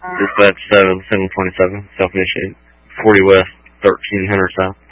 Dispatch 7, 727, self-initiated. 40 West, 1300 South.